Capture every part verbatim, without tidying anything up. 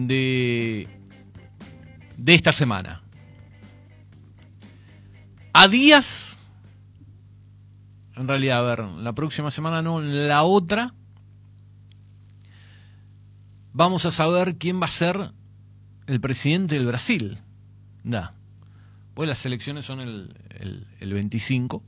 de, de esta semana. A días, en realidad, a ver, la próxima semana no, la otra, vamos a saber quién va a ser el presidente del Brasil. Da. Pues las elecciones son el, el, el veinticinco.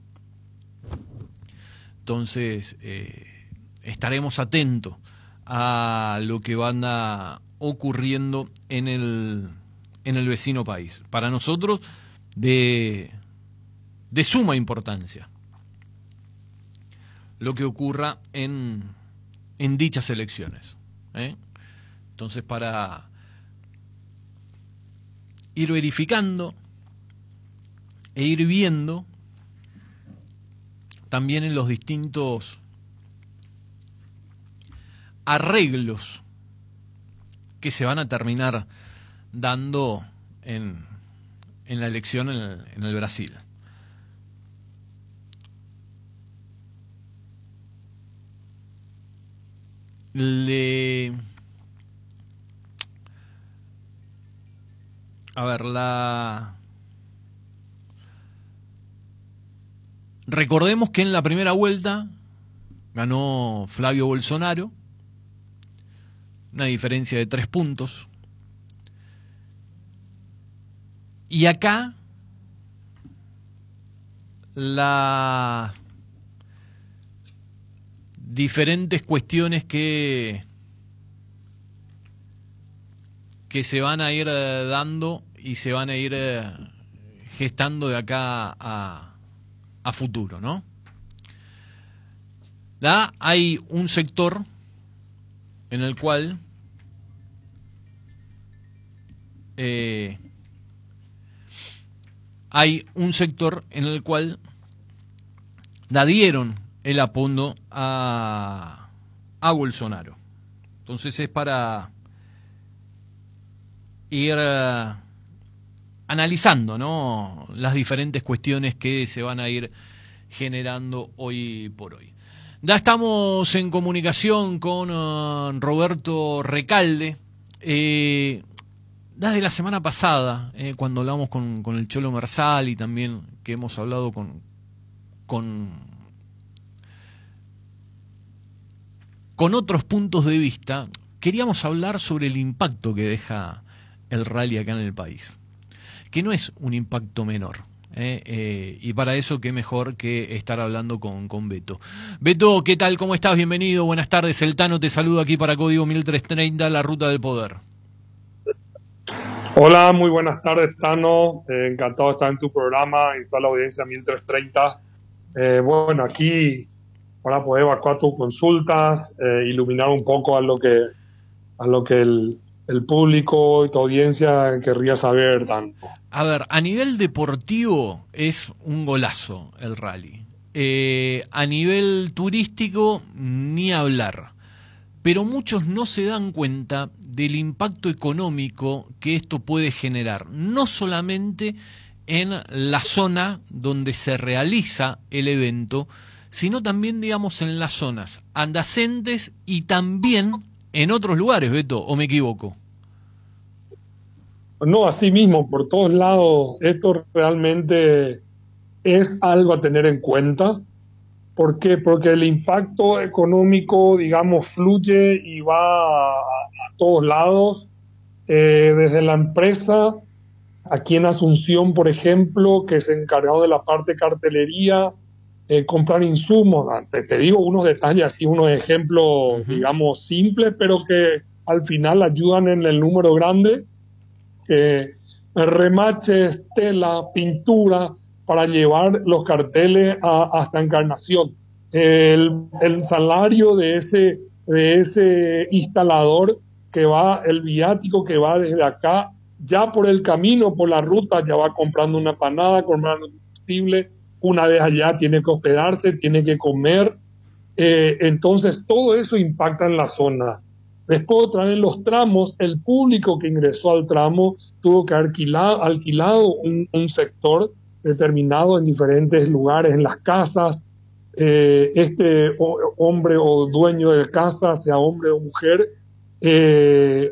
Entonces, eh, estaremos atentos a lo que va ocurriendo en el, en el vecino país. Para nosotros, de, de suma importancia lo que ocurra en, en dichas elecciones. ¿eh? Entonces, para ir verificando e ir viendo también en los distintos arreglos que se van a terminar dando en, en la elección en el, en el Brasil. Le... A ver, la... Recordemos que en la primera vuelta ganó Flavio Bolsonaro, una diferencia de tres puntos. Y acá las diferentes cuestiones que, que se van a ir dando y se van a ir gestando de acá a a futuro, ¿no? ¿Da? Hay un sector en el cual eh, hay un sector en el cual da dieron el apodo a, a Bolsonaro. Entonces es para ir uh, analizando, ¿no? Las diferentes cuestiones que se van a ir generando hoy por hoy. Ya estamos en comunicación con uh, Roberto Recalde. Eh, desde la semana pasada, eh, cuando hablamos con, con el Cholo Mersal y también que hemos hablado con, con, con otros puntos de vista, queríamos hablar sobre el impacto que deja el rally acá en el país, que no es un impacto menor. ¿eh? Eh, y para eso, qué mejor que estar hablando con, con Beto. Beto, ¿qué tal? ¿Cómo estás? Bienvenido, buenas tardes. El Tano te saluda aquí para Código mil trescientos treinta, La Ruta del Poder. Hola, muy buenas tardes, Tano. Eh, encantado de estar en tu programa y toda la audiencia mil trescientos treinta. Eh, bueno, aquí para poder evacuar tus consultas, eh, iluminar un poco a lo que, a lo que el... el público y tu audiencia querría saber tanto. A ver, a nivel deportivo es un golazo el rally. Eh, a nivel turístico, ni hablar. Pero muchos no se dan cuenta del impacto económico que esto puede generar. No solamente en la zona donde se realiza el evento, sino también, digamos, en las zonas adyacentes y también en otros lugares, Beto, ¿o me equivoco? No, así mismo, por todos lados, esto realmente es algo a tener en cuenta. ¿Por qué? Porque el impacto económico, digamos, fluye y va a, a todos lados, eh, desde la empresa, aquí en Asunción, por ejemplo, que se encargado de la parte de cartelería, eh, comprar insumos. Te, te digo unos detalles, así unos ejemplos, uh-huh. digamos, simples, pero que al final ayudan en el número grande. Eh, remaches, tela, pintura, para llevar los carteles a, hasta Encarnación. El, el salario de ese, de ese instalador que va, el viático que va desde acá, ya por el camino, por la ruta, ya va comprando una panada, comprando combustible. Una vez allá tiene que hospedarse, tiene que comer. Eh, entonces todo eso impacta en la zona. Después otra vez los tramos, el público que ingresó al tramo tuvo que alquilar, alquilado un, un sector determinado en diferentes lugares, en las casas. Eh, este o, hombre o dueño de casa, sea hombre o mujer, eh,